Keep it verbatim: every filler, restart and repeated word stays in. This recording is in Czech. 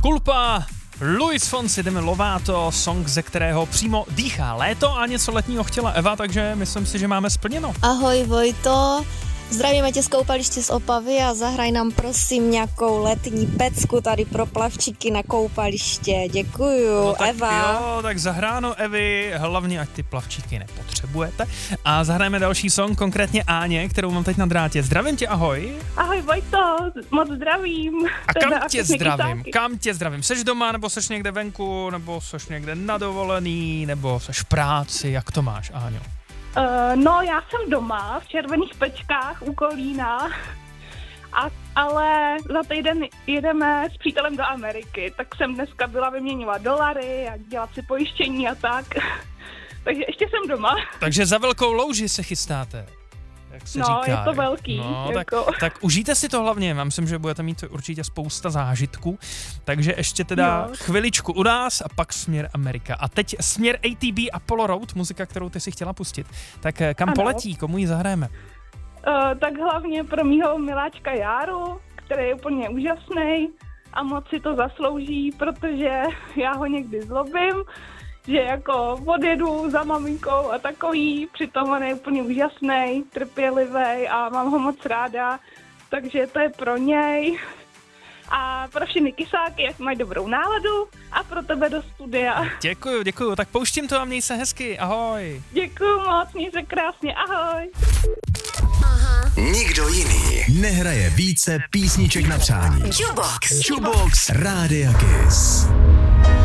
Culpa, Luis Fonsi, Demi Lovato, song, ze kterého přímo dýchá léto a něco letního chtěla Eva, takže myslím si, že máme splněno. Ahoj Vojto, zdravíme tě z koupaliště z Opavy a zahraj nám prosím nějakou letní pecku tady pro plavčíky na koupaliště. Děkuju, no, tak Eva. Jo, tak zahráno Evy, hlavně ať ty plavčíky nepotřebujete. A zahrajeme další song, konkrétně Áně, kterou mám teď na drátě. Zdravím tě, ahoj. Ahoj Vojto, moc zdravím. A kam tě zdravím? Kam tě zdravím? Seš doma, nebo seš někde venku, nebo seš někde na dovolený, nebo seš v práci, jak to máš, Áňo? Uh, no, já jsem doma v Červených Pečkách u Kolína, a, ale za týden jedeme s přítelem do Ameriky, tak jsem dneska byla vyměňovat dolary a dělat si pojištění a tak, takže ještě jsem doma. Takže za velkou louži se chystáte, jak se no, říká. je to velký. No, jako. tak, tak užijte si to hlavně, já myslím, že budete mít určitě spousta zážitků, takže ještě teda jo. chviličku u nás a pak směr Amerika. A teď směr A T B Apollo Road, muzika, kterou ty si chtěla pustit. Tak kam ano. poletí, komu ji zahrajeme? Uh, tak hlavně pro mýho miláčka Járu, který je úplně úžasný a moc si to zaslouží, protože já ho někdy zlobím, že jako odjedu za maminkou a takový, přitom on je úplně úžasný, trpělivý a mám ho moc ráda, takže to je pro něj. A pro všechny kysáky, jak mají dobrou náladu a pro tebe do studia. Děkuju, děkuju, tak pouštím to a měj se hezky, ahoj. Děkuju moc, měj se krásně, ahoj. Aha. Nikdo jiný nehraje více písniček na přání. Jukebox. Jukebox Rádia Kiss.